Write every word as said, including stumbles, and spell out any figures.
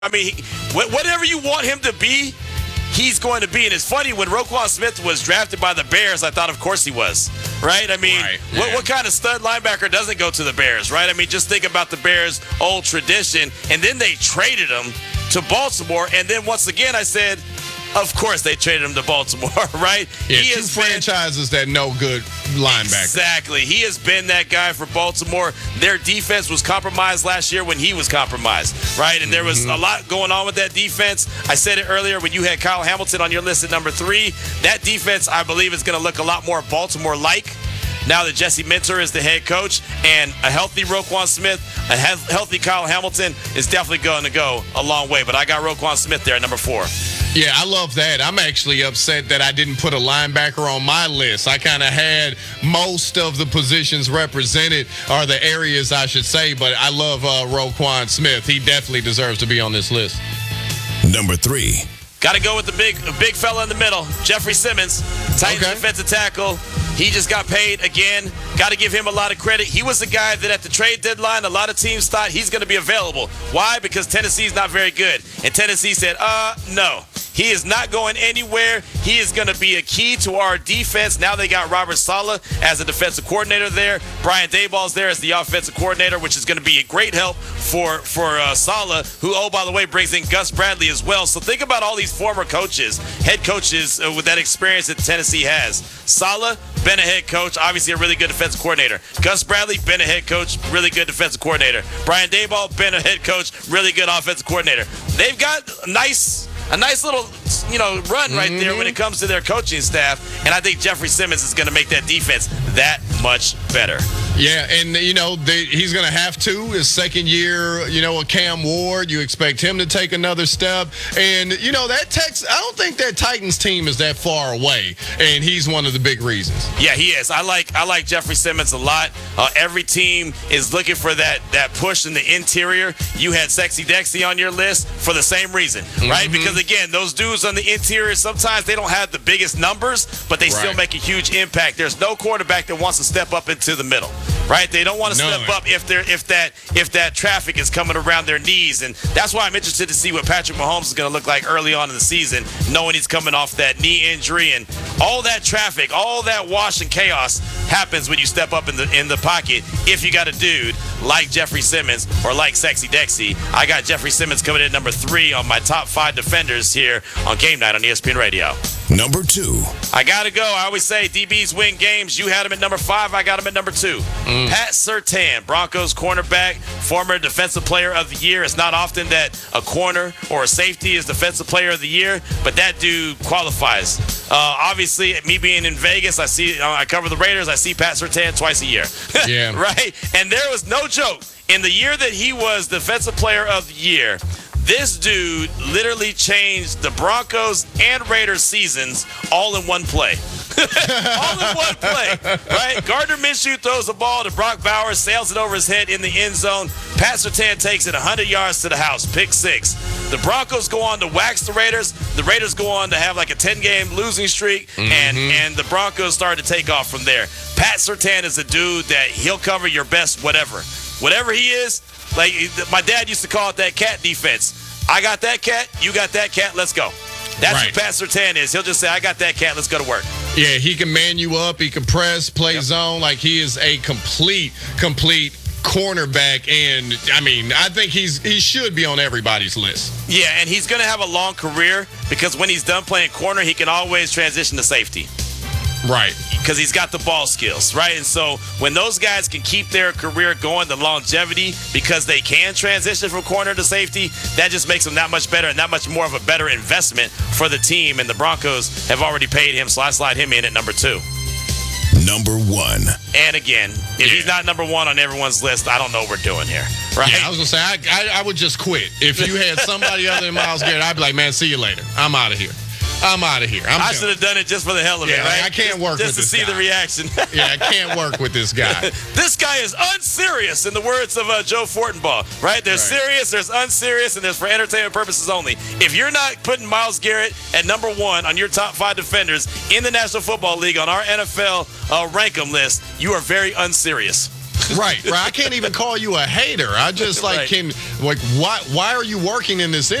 I mean, he, whatever you want him to be, he's going to be. And it's funny, when Roquan Smith was drafted by the Bears, I thought, of course he was, right? I mean, right, what, yeah. what kind of stud linebacker doesn't go to the Bears, right? I mean, just think about the Bears' old tradition. And then they traded him to Baltimore. And then once again, I said, of course they traded him to Baltimore, right? Yeah, he two has franchises been, that know good linebacker. Exactly. He has been that guy for Baltimore. Their defense was compromised last year when he was compromised, right? And there was mm-hmm. a lot going on with that defense. I said it earlier when you had Kyle Hamilton on your list at number three. That defense, I believe, is going to look a lot more Baltimore-like now that Jesse Minter is the head coach, and a healthy Roquan Smith, a he- healthy Kyle Hamilton is definitely going to go a long way. But I got Roquan Smith there at number four. Yeah, I love that. I'm actually upset that I didn't put a linebacker on my list. I kind of had most of the positions represented, or the areas I should say, but I love uh, Roquan Smith. He definitely deserves to be on this list. Number three. Got to go with the big big fella in the middle, Jeffrey Simmons, Titans Okay. defensive tackle. He just got paid again. Got to give him a lot of credit. He was the guy that at the trade deadline, a lot of teams thought he's going to be available. Why? Because Tennessee's not very good. And Tennessee said, uh, no. He is not going anywhere. He is going to be a key to our defense. Now they got Robert Saleh as a defensive coordinator there. Brian Daboll's there as the offensive coordinator, which is going to be a great help for, for uh, Saleh, who, oh, by the way, brings in Gus Bradley as well. So think about all these former coaches, head coaches uh, with that experience that Tennessee has. Saleh, been a head coach, obviously a really good defensive coordinator. Gus Bradley, been a head coach, really good defensive coordinator. Brian Daboll, been a head coach, really good offensive coordinator. They've got a nice... A nice little, you know, run right there when it comes to their coaching staff. And I think Jeffrey Simmons is going to make that defense that much better. Yeah, and, you know, they, he's going to have to. His second year, you know, with Cam Ward, you expect him to take another step. And, you know, that Tex, I don't think that Titans team is that far away, and he's one of the big reasons. Yeah, he is. I like I like Jeffrey Simmons a lot. Uh, every team is looking for that that push in the interior. You had Sexy Dexy on your list for the same reason, right? Mm-hmm. Because, again, those dudes on the interior, sometimes they don't have the biggest numbers, but they still Right. make a huge impact. There's no quarterback that wants to step up into the middle, right? They don't want to None. step up if they're if that if that traffic is coming around their knees, and that's why I'm interested to see what Patrick Mahomes is going to look like early on in the season, knowing he's coming off that knee injury, and all that traffic, all that wash and chaos happens when you step up in the in the pocket. If you got a dude like Jeffrey Simmons or like Sexy Dexy, I got Jeffrey Simmons coming in at number three on my top five defenders here on Game Night on E S P N Radio. Number two. I got to go. I always say D Bs win games. You had him at number five. I got him at number two. Mm. Pat Surtain, Broncos cornerback, former defensive player of the year. It's not often that a corner or a safety is defensive player of the year, but that dude qualifies. Uh, obviously, me being in Vegas, I see uh, I cover the Raiders. I see Pat Surtain twice a year. Yeah. Right? And there was no joke. In the year that he was defensive player of the year, this dude literally changed the Broncos and Raiders seasons all in one play. all in one play, right? Gardner Minshew throws the ball to Brock Bowers, sails it over his head in the end zone. Pat Surtain takes it one hundred yards to the house, pick six. The Broncos go on to wax the Raiders. The Raiders go on to have like a ten-game losing streak, mm-hmm. and, and the Broncos start to take off from there. Pat Surtain is a dude that he'll cover your best whatever. Whatever he is, like my dad used to call it that cat defense. I got that cat, you got that cat, let's go. That's right. what Pat Surtain is. He'll just say, I got that cat, let's go to work. Yeah, he can man you up, he can press, play Yep. zone. Like, he is a complete, complete cornerback. And, I mean, I think he's he should be on everybody's list. Yeah, and he's going to have a long career because when he's done playing corner, he can always transition to safety. Right. Because he's got the ball skills, right? And so when those guys can keep their career going, the longevity, because they can transition from corner to safety, that just makes them that much better and that much more of a better investment for the team. And the Broncos have already paid him, so I slide him in at number two. Number one. And again, if Yeah. he's not number one on everyone's list, I don't know what we're doing here, right? Yeah, I was going to say, I, I, I would just quit. If you had somebody other than Myles Garrett, I'd be like, man, see you later. I'm out of here. I'm out of here. I'm I should have done it just for the hell of it, Yeah, right? I can't work just, with just to this see guy. the reaction. Yeah, I can't work with this guy. This guy is unserious, in the words of uh, Joe Fortenbaugh, right? There's Right. serious, there's unserious, and there's for entertainment purposes only. If you're not putting Myles Garrett at number one on your top five defenders in the National Football League on our N F L uh, rank 'em list, you are very unserious. Right, right. I can't even call you a hater. I just like Right. can like why why are you working in this